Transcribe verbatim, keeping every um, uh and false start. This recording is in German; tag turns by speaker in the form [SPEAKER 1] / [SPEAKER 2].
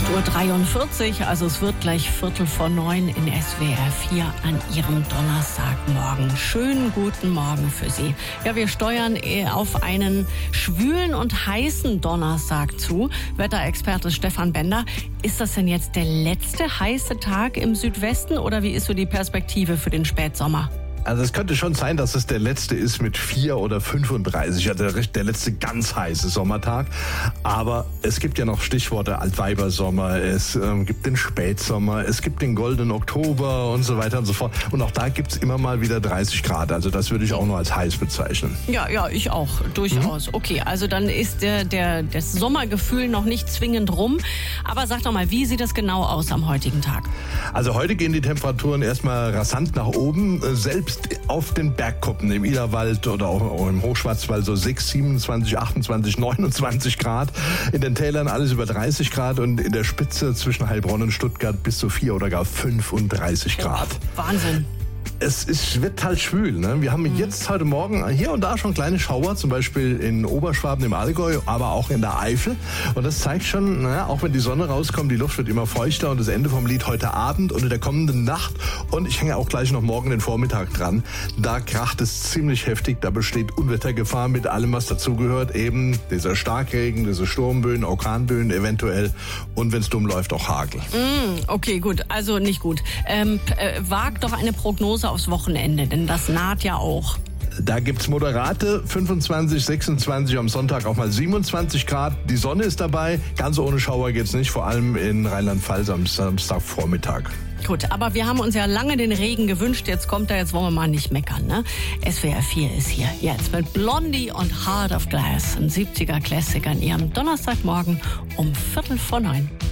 [SPEAKER 1] acht Uhr dreiundvierzig, also es wird gleich Viertel vor neun in S W R vier an Ihrem Donnerstagmorgen. Schönen guten Morgen für Sie. Ja, wir steuern auf einen schwülen und heißen Donnerstag zu. Wetterexperte Stefan Bender, ist das denn jetzt der letzte heiße Tag im Südwesten oder wie ist so die Perspektive für den Spätsommer?
[SPEAKER 2] Also es könnte schon sein, dass es der letzte ist mit vier oder fünfunddreißig, also der, der letzte ganz heiße Sommertag. Aber es gibt ja noch Stichworte Altweibersommer, es ähm, gibt den Spätsommer, es gibt den goldenen Oktober und so weiter und so fort. Und auch da gibt es immer mal wieder dreißig Grad, also das würde ich auch nur als heiß bezeichnen.
[SPEAKER 1] Ja, ja, ich auch, durchaus. Mhm. Okay, also dann ist der, der, das Sommergefühl noch nicht zwingend rum. Aber sag doch mal, wie sieht das genau aus am heutigen Tag?
[SPEAKER 2] Also heute gehen die Temperaturen erstmal rasant nach oben, selbst auf den Bergkuppen im Iderwald oder auch im Hochschwarzwald so sechs, siebenundzwanzig, achtundzwanzig, neunundzwanzig Grad. In den Tälern alles über dreißig Grad und in der Spitze zwischen Heilbronn und Stuttgart bis zu vier oder gar fünfunddreißig Grad.
[SPEAKER 1] Oh, Wahnsinn.
[SPEAKER 2] Es ist, wird halt schwül. Ne? Wir haben jetzt heute Morgen hier und da schon kleine Schauer, zum Beispiel in Oberschwaben im Allgäu, aber auch in der Eifel. Und das zeigt schon, naja, auch wenn die Sonne rauskommt, die Luft wird immer feuchter und das Ende vom Lied heute Abend und in der kommenden Nacht. Und ich hänge auch gleich noch morgen den Vormittag dran. Da kracht es ziemlich heftig, da besteht Unwettergefahr mit allem, was dazugehört. Eben dieser Starkregen, diese Sturmböen, Orkanböen eventuell und wenn es dumm läuft, auch Hagel.
[SPEAKER 1] Mm, okay, gut, also nicht gut. Ähm, äh, wagt doch eine Prognose aufs Wochenende, denn das naht ja auch.
[SPEAKER 2] Da gibt's moderate fünfundzwanzig, sechsundzwanzig, am Sonntag auch mal siebenundzwanzig Grad. Die Sonne ist dabei, ganz ohne Schauer geht's nicht, vor allem in Rheinland-Pfalz am Samstagvormittag.
[SPEAKER 1] Gut, aber wir haben uns ja lange den Regen gewünscht, jetzt kommt er, jetzt wollen wir mal nicht meckern, ne? S W R vier ist hier jetzt mit Blondie und Heart of Glass, ein siebziger Klassiker an Ihrem Donnerstagmorgen um Viertel vor neun.